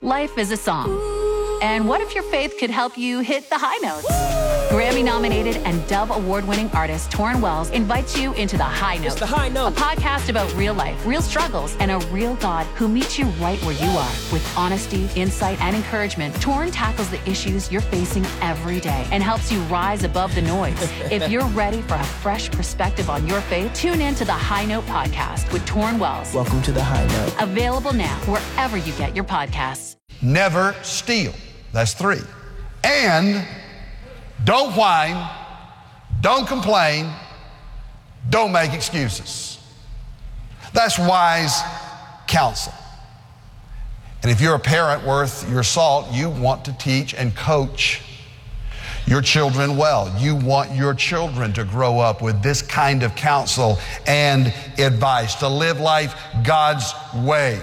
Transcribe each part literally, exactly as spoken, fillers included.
Life is a song. And what if your faith could help you hit the high notes? Grammy-nominated and Dove Award-winning artist Tauren Wells invites you into The High Note. It's The High Note. A podcast about real life, real struggles, and a real God who meets you right where you are. With honesty, insight, and encouragement, Tauren tackles the issues you're facing every day and helps you rise above the noise. If you're ready for a fresh perspective on your faith, tune in to The High Note podcast with Tauren Wells. Welcome to The High Note. Available now wherever you get your podcasts. Never steal. That's three. And don't whine, don't complain, don't make excuses. That's wise counsel. And if you're a parent worth your salt, you want to teach and coach your children well. You want your children to grow up with this kind of counsel and advice, to live life God's way.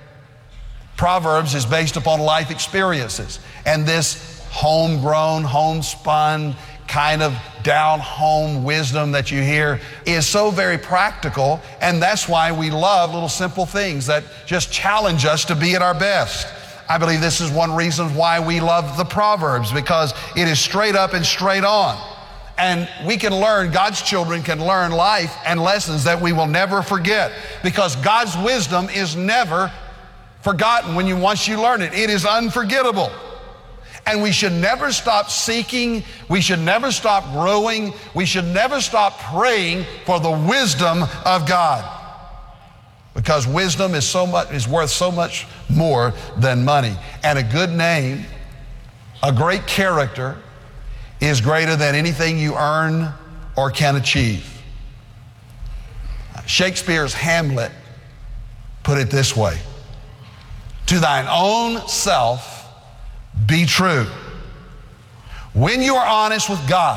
Proverbs is based upon life experiences, and this homegrown, homespun, kind of down-home wisdom that you hear is so very practical, and that's why we love little simple things that just challenge us to be at our best. I believe this is one reason why we love the Proverbs, because it is straight up and straight on. And we can learn, God's children can learn life and lessons that we will never forget, because God's wisdom is never forgotten when you once you learn it. It is unforgettable. And we should never stop seeking. We should never stop growing. We should never stop praying for the wisdom of God, because wisdom is so much is worth so much more than money. And a good name, a great character, is greater than anything you earn or can achieve. Shakespeare's Hamlet put it this way: to thine own self be true. When you are honest with God,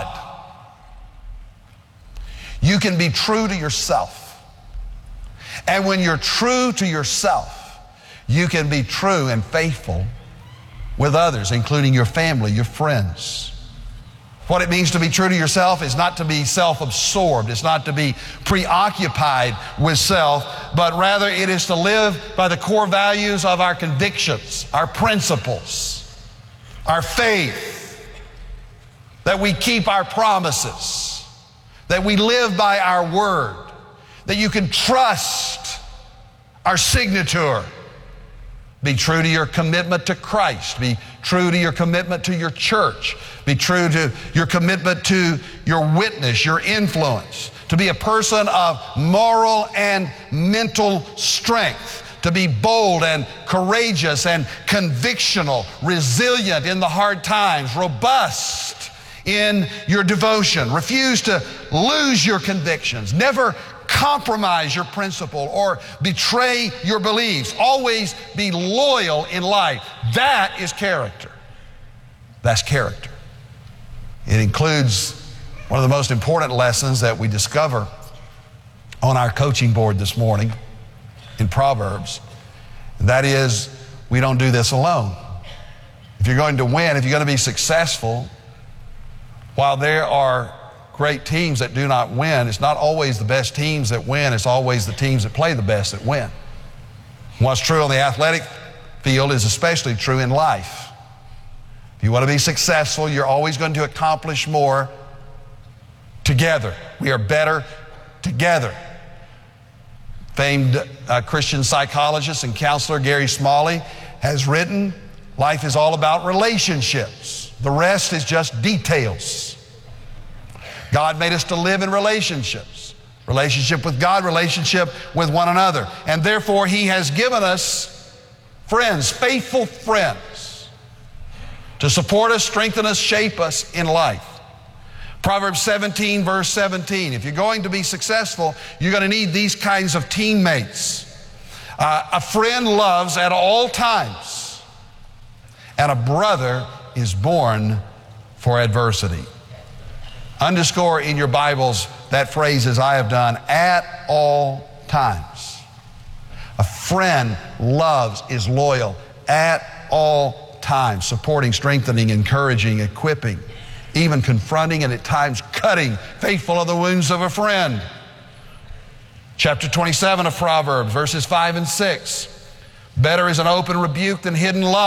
you can be true to yourself. And when you're true to yourself, you can be true and faithful with others, including your family, your friends. What it means to be true to yourself is not to be self-absorbed. It's not to be preoccupied with self, but rather it is to live by the core values of our convictions, our principles, our faith, that we keep our promises, that we live by our word, that you can trust our signature. Be true to your commitment to Christ. Be true to your commitment to your church. Be true to your commitment to your witness, your influence. To be a person of moral and mental strength. To be bold and courageous and convictional, resilient in the hard times, robust in your devotion. Refuse to lose your convictions. Never compromise your principle or betray your beliefs. Always be loyal in life. That is character. That's character. It includes one of the most important lessons that we discover on our coaching board this morning in Proverbs. And that is, we don't do this alone. If you're going to win, if you're going to be successful, while there are great teams that do not win, it's not always the best teams that win, it's always the teams that play the best that win. What's true on the athletic field is especially true in life. If you want to be successful, you're always going to accomplish more together. We are better together. Famed uh, Christian psychologist and counselor Gary Smalley has written, life is all about relationships. The rest is just details. God made us to live in relationships. Relationship with God, relationship with one another. And therefore, He has given us friends, faithful friends, to support us, strengthen us, shape us in life. Proverbs seventeen, verse seventeen. If you're going to be successful, you're going to need these kinds of teammates. Uh, a friend loves at all times, and a brother is born for adversity. Underscore in your Bibles that phrase, as I have done, at all times. A friend loves, is loyal at all times, supporting, strengthening, encouraging, equipping, even confronting and at times cutting, faithful of the wounds of a friend. Chapter twenty-seven of Proverbs, verses five and six. Better is an open rebuke than hidden love.